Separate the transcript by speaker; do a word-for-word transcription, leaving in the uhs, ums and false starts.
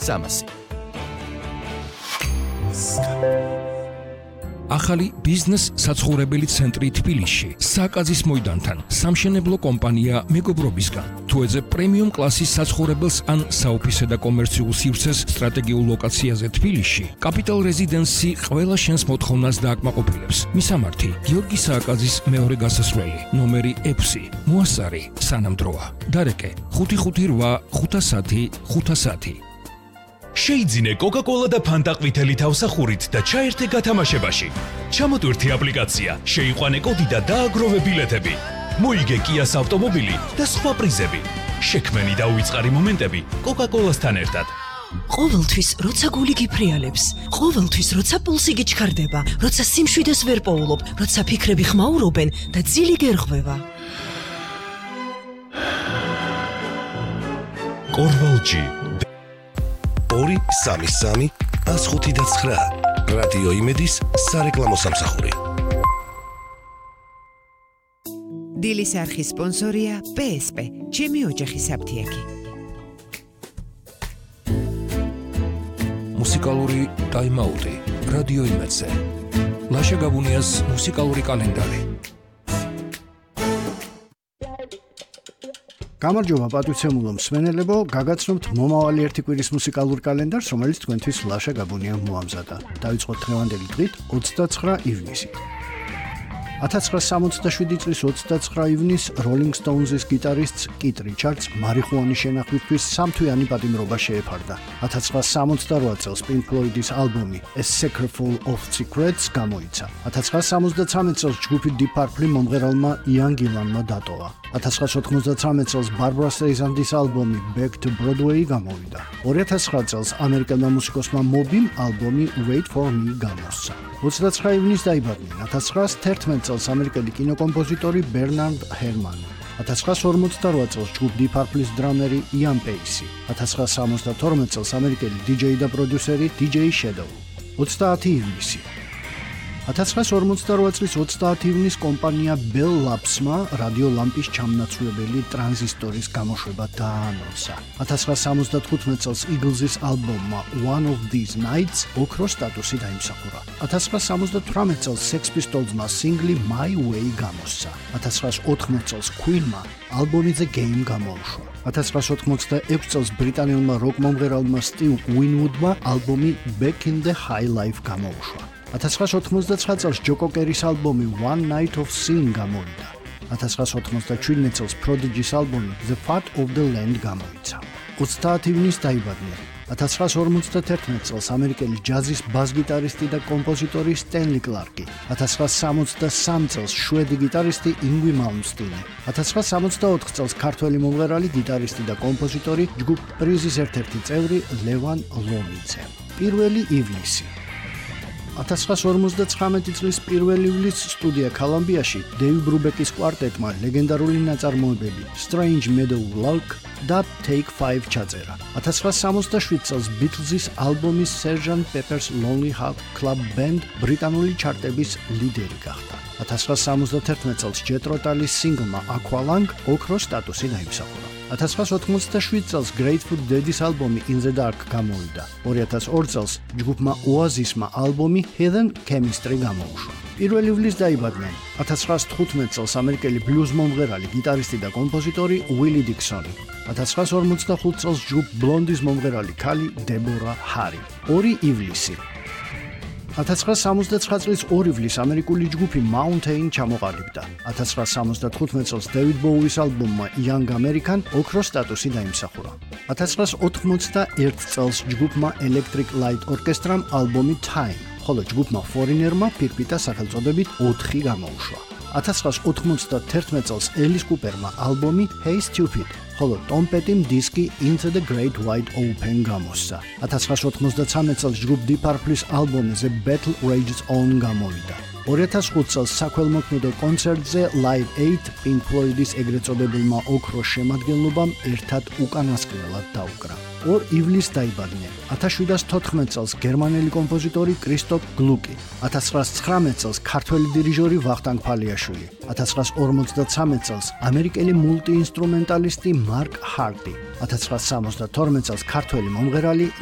Speaker 1: სამასი.
Speaker 2: ახალი ბიზნეს საცხოვრებელი ცენტრი თბილისში, საკაზის მოედანთან, სამშენებლო კომპანია მეგობრობისგან. თუ ეძებ პრემიუმ კლასის საცხოვრებელს ან საოფისე და კომერციულ სივრცეს სტრატეგიულ ლოკაციაზე თბილისში, კაპიტალ რეზიდენსი ყველა შენს მოთხოვნას დააკმაყოფილებს. მისამართი: გიორგი სააკაძის მეორე გასასვლელი, ნომერი ექვსი, მოასარი, სანამდროა. დარეკე: ხუთი ხუთი რვა ხუთასათი ხუთასათი.
Speaker 3: შეიძინე კოკა-კოლა და ფანტა ყვითელი თავსახურით და ჩაერთე გათამაშებაში. ჩამოტვირთი აპლიკაცია, შეიყვანე კოდი და დააგროვე ბილეთები. მოიგე კიას ავტომობილი და სხვა პრიზები. შექმენი და უიწყარი მომენტები კოკა-კოლასთან ერთად.
Speaker 4: ყოველთვის როცა გული გიფრიალებს, ყოველთვის როცა პულსი გიჩქარდება, როცა სიმშვიდეს ვერ პოულობ, როცა ფიქრები ხმაურობენ და ძილი გერღვევა.
Speaker 3: კორვალჯი
Speaker 5: ორი სამი სამი ას ხუთი და ცხრა. რადიო იმედის სარეკლამო სამსახური.
Speaker 6: დილის არხის სპონსორია პე ეს პე, ჩემი ოჯახის აფთიაქი.
Speaker 2: მუსიკალური ტაიმაუტი, რადიო იმედზე. ლაშა გაბუნიას მუსიკალური კალენდარი.
Speaker 7: გამარჯობა პატივცემულო მსმენელებო, გაგაცნობთ მომავალი ერთი კვირის მუსიკალურ კალენდარს, რომელიც თქვენთვის ლაშა გაბუნიამ მოამზადა. დავიწყოთ დღევანდელი დღით, ოცდაცხრა ივნისი. ათას ცხრაასა სამოცდაშვიდი წლის ოცდაცხრა ივნის Rolling Stones-ის გიტარისტს კით რიჩარდს მარიხუანის შენახვისთვის სამთვიანი პატიმრობა შეეფარდა. ათას ცხრაასა სამოცდარვა წელს Pink Floyd-ის ალბომი A Sackful of Secrets გამოიცა. ათას ცხრაასა სამოცდათრამეტ წელს ჯგუფი Deep Purple მომღერალმა Ian Gillan-მა დატოვა. ათას ცხრაასა ოთხმოცდათრამეტ წელს Barbra Streisand-ის ალბომი Back to Broadway გამოვიდა. ორი ათას ცხრა წელს ამერიკელმა მუსიკოსმა Moby-მ ალბომი Wait for Me გამოსცა. ოცდაცხრა ივნის დაიბადნენ ათას ცხრაასა თერთმეტ წელს ამერიკელი კინოკომპოზიტორი Bernard Herrmann. ათას ცხრაასა ორმოცდარვა წელს ჯგუფ Deep Purple-ის დრამერი Ian Paice. ათას ცხრაასა სამოცდათორმეტ წელს ამერიკელი დი-ჯეი და პროდიუსერი დი ჯეი Shadow. ოცდაათი ივნისი. ათას ცხრაასა ორმოცდარვა წლის ოცდაათი ივნის კომპანია Bell Labs-მა რადიო ლამპის ჩამნაცვლებელი ტრანზისტორის გამოშვება დაანონსა. ათას ცხრაასა სამოცდათხუთმეტ წელს Eagles-ის ალბომმა One of These Nights ოქროს სტატუსი დაიმსახურა. ათას ცხრაასა სამოცდათვრამეტ წელს Sex Pistols-მა სინგლი My Way გამოსცა. ათას ცხრაასა ოთხმოცდ წელს Queen-მა ალბომი The Game გამოუშვა. ათას ცხრაასა ოთხმოცდაექვსი წელს ბრიტანელმა როკ მომღერალმა Steve Winwood-მა ალბომი Back in the High Life გამოუშვა. ათას ცხრაასა ოთხმოცდაცხრა წელს ჯოკო კერის ალბომი One Night of Sin გამოვიდა. ათას ცხრაასა ოთხმოცდაშვიდმეტ წელს Prodigy-ის ალბომი The Fat of the Land გამოიცა. ოცდაათი ივნის დაიბადნენ. ათას ცხრაასა ორმოცდათერთმეტ წელს ამერიკელი ჯაზის ბას-გიტარისტი და კომპოზიტორი Stanley Clarke. ათას ცხრაასა სამოცდასამი წელს შვედი გიტარისტი Yngwie Malmsteen. ათას ცხრაასა სამოცდაოთხ წელს ქართველი მომღერალი, გიტარისტი და კომპოზიტორი, ჯგუფ პრიზის ერთ-ერთი წევრი ლევან ლომიძე. პირველი ივნისი. ათას ცხრაასა ორმოცდაცხრამეტი წლის პირველი ივლისს სტუდია კოლუმბიაში დეივ ბრუბეკის კვარტეტმა ლეგენდარული ნაწარმოებები Strange Meadow Lark და Take Five ჩაწერა. ათას ცხრაასა სამოცდაშვიდ წელს Beatles-ის ალბომის Sergeant Pepper's Lonely Hearts Club Band ბრიტანული ჩარტების ლიდერი გახდა. ათას ცხრაასა სამოცდათერთმეტ წელს Jethro Tull's სინგლმა Aqualung ოქროს სტატუსი დაიმსახურა. ათას ცხრაასა ოთხმოცდაშვიდ წელს Grateful Dead-ის ალბომი In the Dark გამოვიდა. ორი ათას ორი წელს ჯგუფმა Oasis-მა ალბომი Hidden Chemistry გამოუშვა. პირველი ივლისს დაიბადნენ ათას ცხრაასა თხუთმეტ წელს ამერიკელი ბლუზ მომღერალი, გიტარისტი და კომპოზიტორი Willie Dixon. ათას ცხრაასა ორმოცდახუთ წელს ჯგუფ Blondes მომღერალი ქალი Deborah Harry. ორი ივლისი. ათას ცხრაასა სამოცდაცხრა წლის ორი ივლისს ამერიკული ჯგუფი Mountain ჩამოყალიბდა. ათას ცხრაასა სამოცდათხუთმეტ წელს David Bowie-ის ალბომმა Young American ოქროს სტატუსი დაიმსახურა. ათას ცხრაასა ოთხმოცდაერთი წელს ჯგუფმა Electric Light Orchestra-მ ალბომი Time, ხოლო ჯგუფმა Foreigner-მა ფირფიტა სახელწოდებით ოთხი გამოუშვა. ათას ცხრაასა ოთხმოცდათერთმეტ წელს Alice Cooper-მა ალბომი Hey Stupid, ხოლო Tom Petty-მ დისკი Into the Great Wide Open გამოსცა. ათას ცხრაასა ოთხმოცდაცამეტ წელს ჯგუფ Deep Purple-ის ალბომი The Battle Rages On გამოვიდა. ორი ათას ხუთი წელს საქველმოქმედო კონცერტზე Live Aid Pink Floyd-ის ეგრეთ წოდებულმა ოქროს შემადგენლობამ ერთად უკანასკნელად დაუკრა. ორ ივლისს დაიბადნენ ათას შვიდსაოცი თოთხმეტ წელს გერმანელი კომპოზიტორი კრისტოფ გლუკი, ათას ცხრაასა ცხრამეტ წელს ქართველი დირიჟორი ვახტანგ ფალიაშვილი, ათას ცხრაასა ორმოცდათსამეტ წელს ამერიკელი მულტიინსტრუმენტალისტი მარკ ჰარტი, ათას ცხრაასა სამოცდათორმეტ წელს ქართველი მომღერალი